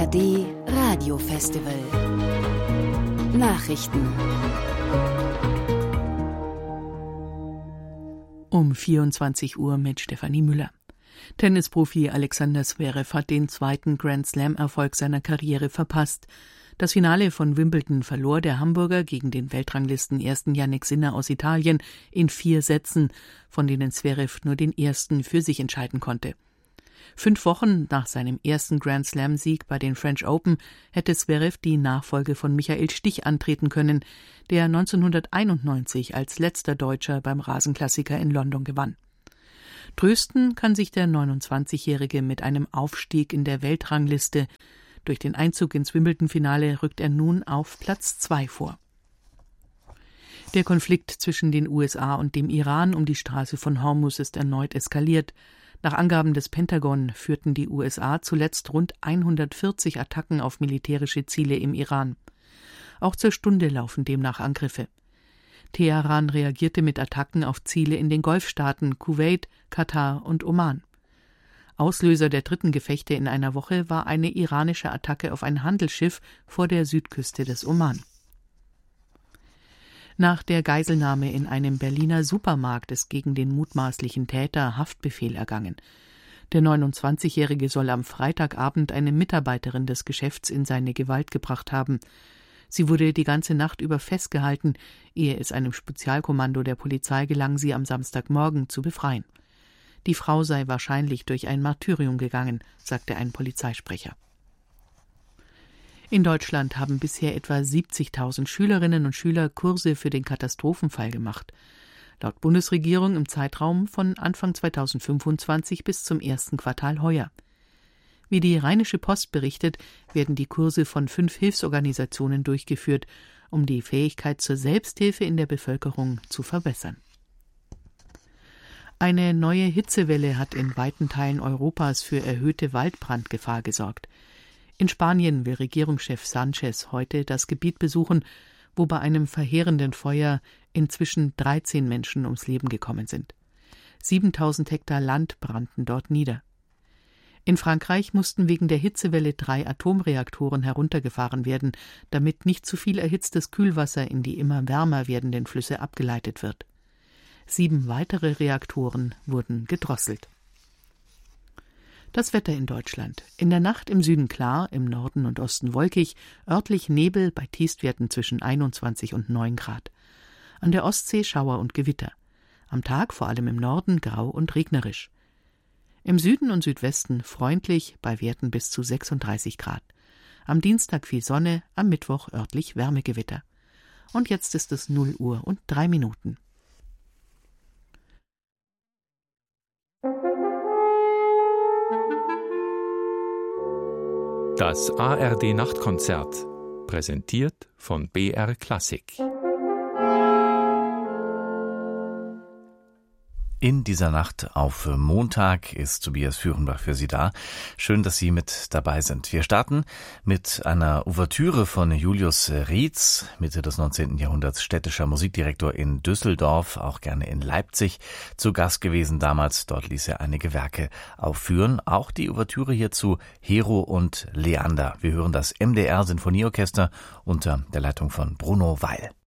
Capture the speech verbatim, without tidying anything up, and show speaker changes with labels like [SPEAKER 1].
[SPEAKER 1] D Radio Festival. Nachrichten.
[SPEAKER 2] Um vierundzwanzig Uhr mit Stefanie Müller. Tennisprofi Alexander Zverev hat den zweiten Grand-Slam-Erfolg seiner Karriere verpasst. Das Finale von Wimbledon verlor der Hamburger gegen den Weltranglisten-Ersten Jannik Sinner aus Italien in vier Sätzen, von denen Zverev nur den ersten für sich entscheiden konnte. Fünf Wochen nach seinem ersten Grand-Slam-Sieg bei den French Open hätte Zverev die Nachfolge von Michael Stich antreten können, der neunzehnhunderteinundneunzig als letzter Deutscher beim Rasenklassiker in London gewann. Trösten kann sich der neunundzwanzigjährige mit einem Aufstieg in der Weltrangliste. Durch den Einzug ins Wimbledon-Finale rückt er nun auf Platz zwei vor. Der Konflikt zwischen den U S A und dem Iran um die Straße von Hormuz ist erneut eskaliert. Nach Angaben des Pentagon führten die U S A zuletzt rund hundertvierzig Attacken auf militärische Ziele im Iran. Auch zur Stunde laufen demnach Angriffe. Teheran reagierte mit Attacken auf Ziele in den Golfstaaten Kuwait, Katar und Oman. Auslöser der dritten Gefechte in einer Woche war eine iranische Attacke auf ein Handelsschiff vor der Südküste des Oman. Nach der Geiselnahme in einem Berliner Supermarkt ist gegen den mutmaßlichen Täter Haftbefehl ergangen. Der neunundzwanzigjährige soll am Freitagabend eine Mitarbeiterin des Geschäfts in seine Gewalt gebracht haben. Sie wurde die ganze Nacht über festgehalten, ehe es einem Spezialkommando der Polizei gelang, sie am Samstagmorgen zu befreien. Die Frau sei wahrscheinlich durch ein Martyrium gegangen, sagte ein Polizeisprecher. In Deutschland haben bisher etwa siebzigtausend Schülerinnen und Schüler Kurse für den Katastrophenfall gemacht. Laut Bundesregierung im Zeitraum von Anfang zweitausendfünfundzwanzig bis zum ersten Quartal heuer. Wie die Rheinische Post berichtet, werden die Kurse von fünf Hilfsorganisationen durchgeführt, um die Fähigkeit zur Selbsthilfe in der Bevölkerung zu verbessern. Eine neue Hitzewelle hat in weiten Teilen Europas für erhöhte Waldbrandgefahr gesorgt. In Spanien will Regierungschef Sánchez heute das Gebiet besuchen, wo bei einem verheerenden Feuer inzwischen dreizehn Menschen ums Leben gekommen sind. siebentausend Hektar Land brannten dort nieder. In Frankreich mussten wegen der Hitzewelle drei Atomreaktoren heruntergefahren werden, damit nicht zu viel erhitztes Kühlwasser in die immer wärmer werdenden Flüsse abgeleitet wird. Sieben weitere Reaktoren wurden gedrosselt. Das Wetter in Deutschland. In der Nacht im Süden klar, im Norden und Osten wolkig, örtlich Nebel bei Tiefstwerten zwischen einundzwanzig und neun Grad. An der Ostsee Schauer und Gewitter. Am Tag vor allem im Norden grau und regnerisch. Im Süden und Südwesten freundlich bei Werten bis zu sechsunddreißig Grad. Am Dienstag viel Sonne, am Mittwoch örtlich Wärmegewitter. Und jetzt ist es null Uhr und drei Minuten.
[SPEAKER 3] Das A R D-Nachtkonzert, präsentiert von B R Klassik.
[SPEAKER 4] In dieser Nacht auf Montag ist Tobias Führenbach für Sie da. Schön, dass Sie mit dabei sind. Wir starten mit einer Ouvertüre von Julius Rietz, Mitte des neunzehnten Jahrhunderts städtischer Musikdirektor in Düsseldorf, auch gerne in Leipzig zu Gast gewesen damals. Dort ließ er einige Werke aufführen. Auch die Ouvertüre hierzu Hero und Leander. Wir hören das M D R Sinfonieorchester unter der Leitung von Bruno Weil.